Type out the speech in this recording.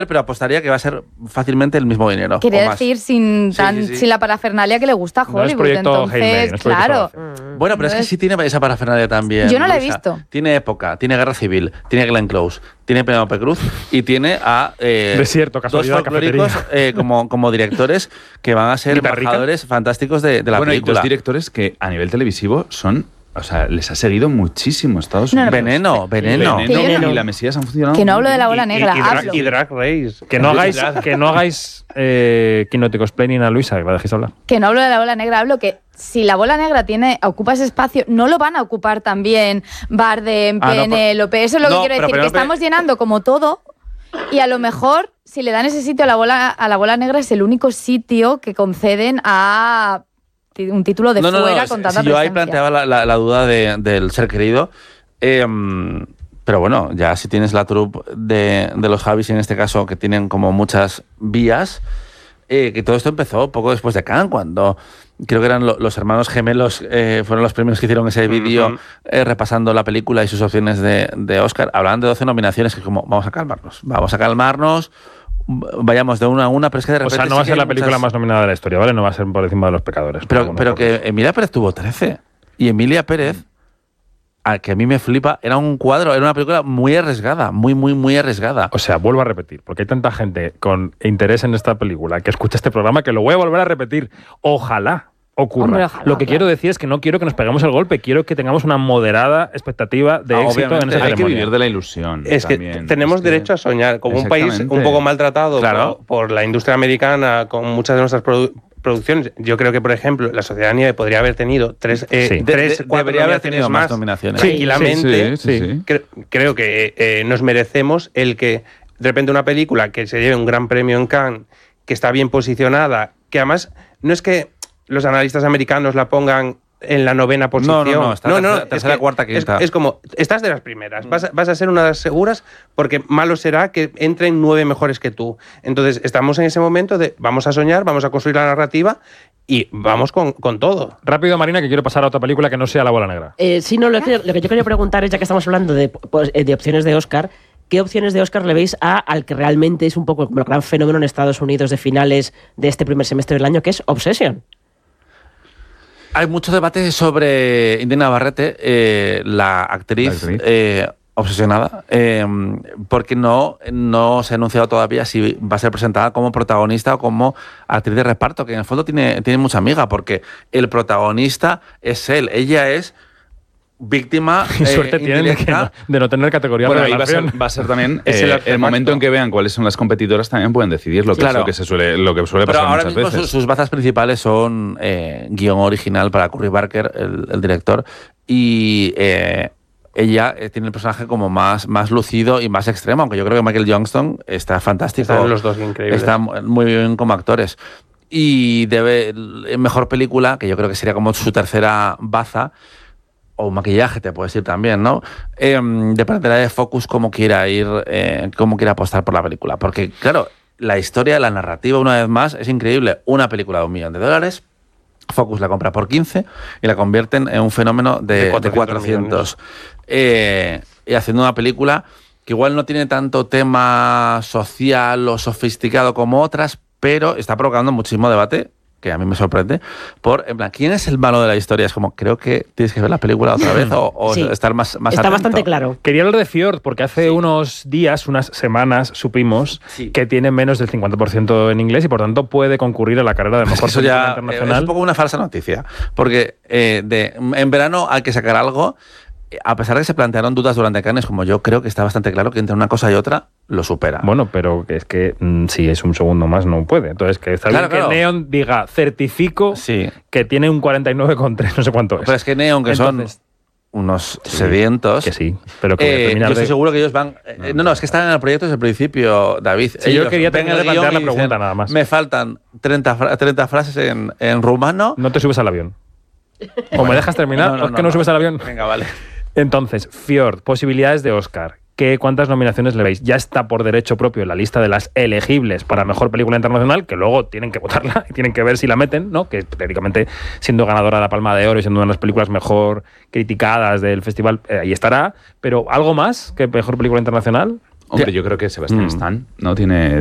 pero apostaría que va a ser fácilmente el mismo dinero. Quería decir sin la parafernalia que le gusta a Hollywood. No es proyecto entonces, Hail Mary, no es claro. Bueno, pero es que sí tiene esa parafernalia también. Yo no la he Luisa. visto. Tiene época, tiene Guerra Civil, tiene Glenn Close, tiene Penélope Cruz y tiene a Desierto, dos casualidad, folclóricos como directores que van a ser embajadores fantásticos de la película. Y dos directores que a nivel televisivo son... O sea, les ha seguido muchísimo Estados Unidos. Veneno. Y La Mesías han funcionado. Que no hablo de la bola negra. Y Drag Race. Que no hagáis Quinótico explaining a Luisa, que la dejéis hablar. Que no hablo de la bola negra, hablo que si la bola negra ocupa ese espacio, no lo van a ocupar también Bardem, Penélope. Eso es lo que quiero decir, que estamos llenando como todo y a lo mejor si le dan ese sitio a la bola negra es el único sitio que conceden a un título de fuera con tanta presencia. Yo ahí planteaba la duda del ser querido, pero bueno, ya si tienes la troupe de los Javis, en este caso, que tienen como muchas vías, que todo esto empezó poco después de Cannes, cuando creo que eran los hermanos gemelos, fueron los primeros que hicieron ese vídeo repasando la película y sus opciones de Oscar. Hablaban de 12 nominaciones, que como, vamos a calmarnos, vayamos de una a una, pero es que de repente... O sea, no va a ser la película más nominada de la historia, ¿vale? No va a ser por encima de Los Pecadores. Pero que Emilia Pérez tuvo 13. Y Emilia Pérez, que a mí me flipa, era una película muy arriesgada, muy arriesgada. O sea, vuelvo a repetir, porque hay tanta gente con interés en esta película que escucha este programa que lo voy a volver a repetir. Ojalá ocurra. Hombre, ojalá, lo que quiero decir es que no quiero que nos peguemos el golpe, quiero que tengamos una moderada expectativa de éxito en esa ceremonia. Hay que vivir de la ilusión. Es también. que tenemos derecho a soñar. Como un país un poco maltratado por la industria americana, con muchas de nuestras producciones. Yo creo que, por ejemplo, La Sociedad Nieve podría haber tenido debería haber tenido más nominaciones. Tranquilamente. Sí. Creo que nos merecemos el que, de repente, una película que se lleve un gran premio en Cannes, que está bien posicionada, que además no es que los analistas americanos la pongan en la 9ª posición. No, tercera, cuarta, quinta. Es como, estás de las primeras, vas a ser una de las seguras, porque malo será que entren 9 mejores que tú. Entonces, estamos en ese momento de vamos a soñar, vamos a construir la narrativa y vamos con todo. Rápido, Marina, que quiero pasar a otra película que no sea La Bola Negra. Lo que yo quería preguntar es, ya que estamos hablando de opciones de Oscar, ¿qué opciones de Oscar le veis al que realmente es un poco como el gran fenómeno en Estados Unidos de finales de este primer semestre del año, que es Obsession? Hay mucho debate sobre Indira Navarrete, la actriz obsesionada, porque no se ha anunciado todavía si va a ser presentada como protagonista o como actriz de reparto, que en el fondo tiene mucha amiga, porque el protagonista es él, ella es víctima suerte tienen de no tener categoría. Bueno, ahí va a ser también el momento en que vean cuáles son las competidoras, también pueden decidir lo que suele pasar Pero ahora muchas mismo veces. Sus bazas principales son guión original para Curry Barker, el director, y ella tiene el personaje como más lucido y más extremo, aunque yo creo que Michael Johnston está fantástico. Están los dos increíbles. Está muy bien como actores. Y mejor película, que yo creo que sería como su tercera baza, o maquillaje, te puedes decir también, ¿no? Dependerá de Focus cómo quiera apostar por la película. Porque, claro, la historia, la narrativa, una vez más, es increíble. Una película de $1 millón, Focus la compra por 15 y la convierten en un fenómeno de 400. Y haciendo una película que igual no tiene tanto tema social o sofisticado como otras, pero está provocando muchísimo debate, que a mí me sorprende, en plan, ¿quién es el malo de la historia? Es como, creo que tienes que ver la película otra vez o sí, estar más está atento. Bastante claro. Quería hablar de Fjord, porque hace unos días, unas semanas, supimos que tiene menos del 50% en inglés y por tanto puede concurrir a la carrera de mejor película internacional. Es un poco una falsa noticia, porque en verano hay que sacar algo. A pesar de que se plantearon dudas durante Cannes, como yo creo que está bastante claro que entre una cosa y otra lo supera. Bueno, pero es que si es un segundo más no puede. Entonces, que está bien que Neon diga, certifico que tiene un 49,3, no sé cuánto es. Pero es que Neon, que son unos sedientos... Que sí, pero que yo estoy seguro que ellos van... es que están en el proyecto desde el principio, David. Sí, yo quería terminar de plantear la pregunta nada más. Me faltan 30 frases en rumano. No te subes al avión. ¿O me dejas terminar? ¿O es que no subes al avión? Venga, vale. Entonces, Fjord, posibilidades de Oscar. ¿Cuántas nominaciones le veis? Ya está por derecho propio en la lista de las elegibles para mejor película internacional, que luego tienen que votarla y tienen que ver si la meten, ¿no? Que teóricamente, siendo ganadora de la Palma de Oro y siendo una de las películas mejor criticadas del festival, ahí estará. Pero ¿algo más que mejor película internacional? Hombre, yo creo que Sebastián Stan no tiene